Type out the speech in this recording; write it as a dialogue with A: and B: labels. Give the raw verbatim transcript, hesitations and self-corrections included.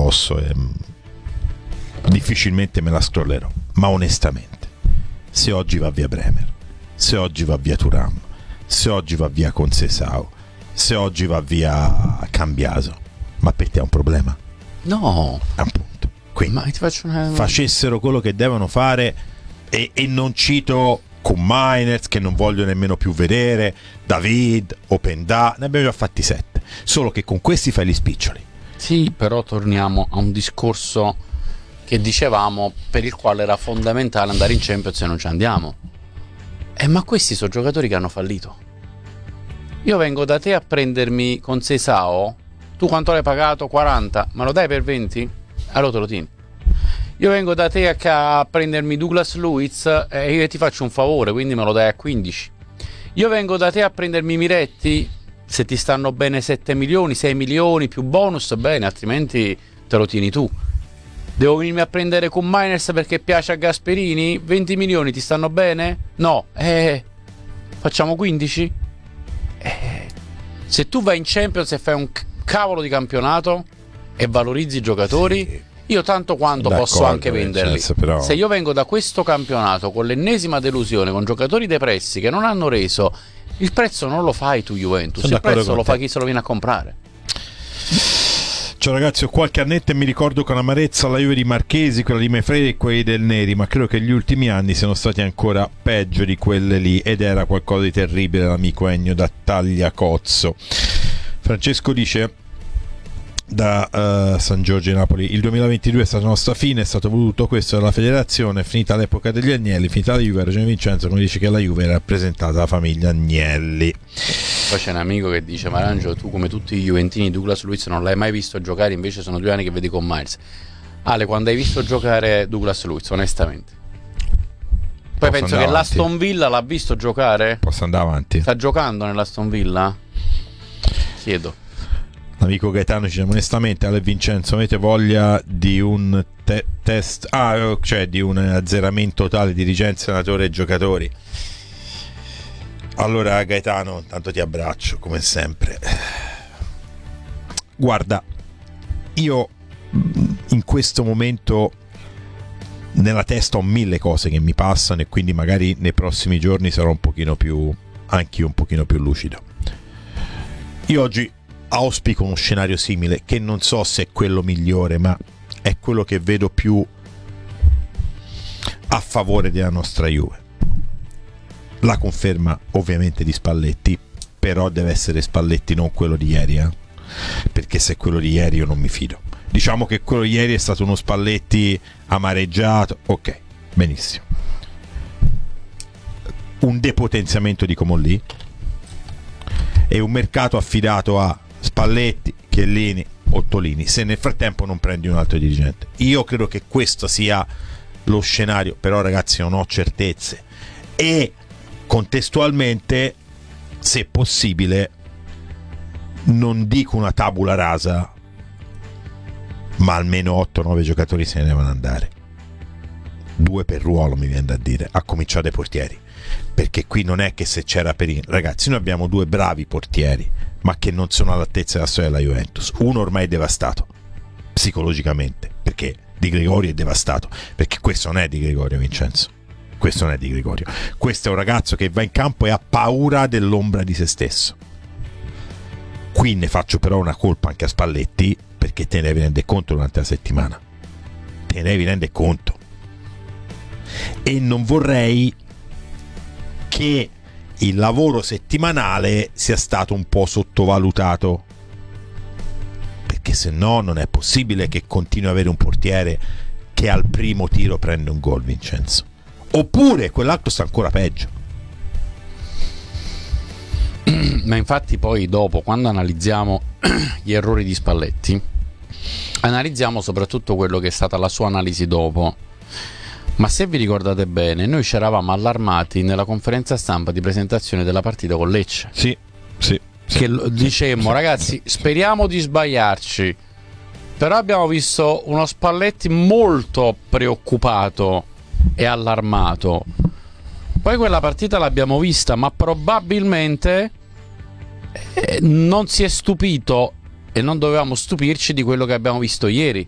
A: addosso e difficilmente me la scrollerò. Ma onestamente, se oggi va via Bremer, se oggi va via Thuram, se oggi va via Conceição, se oggi va via Cambiaso, ma per te è un problema?
B: No,
A: appunto. Quindi
B: ma ti faccio una...
A: facessero quello che devono fare, e, e non cito con Miners, che non voglio nemmeno più vedere, David, Openda, ne abbiamo già fatti sette, solo che con questi fai gli spiccioli.
B: Sì, però torniamo a un discorso che dicevamo, per il quale era fondamentale andare in Champions e non ci andiamo. Eh, ma questi sono giocatori che hanno fallito. Io vengo da te a prendermi Conceição, tu quanto l'hai pagato? quaranta, me lo dai per venti? Allora te lo tieni. Io vengo da te a, a prendermi Douglas Luiz e io ti faccio un favore, quindi me lo dai a quindici. Io vengo da te a prendermi Miretti, se ti stanno bene sette milioni, sei milioni più bonus, bene, altrimenti te lo tieni tu. Devo venirmi a prendere con Miners perché piace a Gasperini? venti milioni ti stanno bene? No, eh, facciamo quindici? Eh, se tu vai in Champions e fai un cavolo di campionato e valorizzi i giocatori, sì, io tanto quanto
A: d'accordo,
B: posso anche venderli.
A: Vincenzo, però... se
B: io vengo da questo campionato con l'ennesima delusione, con giocatori depressi che non hanno reso, il prezzo non lo fai tu Juventus, sono il prezzo lo fa chi se lo viene a comprare.
A: Ciao ragazzi, ho qualche annetto e mi ricordo con amarezza la Juve di Marchesi, quella di Mefredi e quelli del Neri, ma credo che gli ultimi anni siano stati ancora peggio di quelle lì, ed era qualcosa di terribile. L'amico Ennio da Tagliacozzo. Francesco dice da uh, San Giorgio di Napoli: il duemilaventidue è stata la nostra fine, è stato voluto questo dalla federazione, è finita l'epoca degli Agnelli, finita la Juve, ha ragione Vincenzo come dice che la Juve è rappresentata dalla famiglia Agnelli.
B: Poi c'è un amico che dice: Marangio, tu come tutti i juventini Douglas Luiz non l'hai mai visto giocare, invece sono due anni che vedi con Miles. Ale, quando hai visto giocare Douglas Luiz, onestamente? Poi
A: Posso
B: penso che
A: avanti?
B: l'Aston Villa l'ha visto giocare?
A: Posso andare avanti?
B: Sta giocando nell'Aston Villa? Chiedo.
A: L'amico Gaetano dice: onestamente Ale Vincenzo, avete voglia di un te- test ah cioè di un azzeramento totale di dirigenti, senatori e giocatori? Allora Gaetano, tanto ti abbraccio come sempre. Guarda, io in questo momento nella testa ho mille cose che mi passano, e quindi magari nei prossimi giorni sarò un pochino più, anche io un pochino più lucido. Io oggi auspico uno scenario simile, che non so se è quello migliore, ma è quello che vedo più a favore della nostra Juve. La conferma ovviamente di Spalletti, però deve essere Spalletti, non quello di ieri, eh? Perché se è quello di ieri io non mi fido. Diciamo che quello di ieri è stato uno Spalletti amareggiato, ok, benissimo. Un depotenziamento di Comolli e un mercato affidato a Spalletti, Chiellini, Ottolini, se nel frattempo non prendi un altro dirigente. Io credo che questo sia lo scenario, però ragazzi non ho certezze, e contestualmente, se possibile, non dico una tabula rasa, ma almeno otto nove giocatori se ne devono andare, due per ruolo mi viene da dire, a cominciare dai portieri, perché qui non è che se c'era Perin, ragazzi, noi abbiamo due bravi portieri ma che non sono all'altezza della storia della Juventus. Uno ormai è devastato psicologicamente, perché Di Gregorio è devastato, perché questo non è Di Gregorio, Vincenzo, questo non è Di Gregorio, questo è un ragazzo che va in campo e ha paura dell'ombra di se stesso. Qui ne faccio però una colpa anche a Spalletti, perché te ne devi rendere conto durante la settimana, te ne devi rendere conto, e non vorrei che il lavoro settimanale sia stato un po' sottovalutato, perché se no non è possibile che continui ad avere un portiere che al primo tiro prende un gol, Vincenzo, oppure quell'altro sta ancora peggio.
B: Ma infatti poi dopo, quando analizziamo gli errori di Spalletti, analizziamo soprattutto quello che è stata la sua analisi dopo. Ma se vi ricordate bene, noi ci eravamo allarmati nella conferenza stampa di presentazione della partita con Lecce.
A: Sì, sì. sì
B: che sì, dicemmo, sì, ragazzi, speriamo di sbagliarci. Però abbiamo visto uno Spalletti molto preoccupato e allarmato. Poi quella partita l'abbiamo vista, ma probabilmente eh, non si è stupito, e non dovevamo stupirci di quello che abbiamo visto ieri.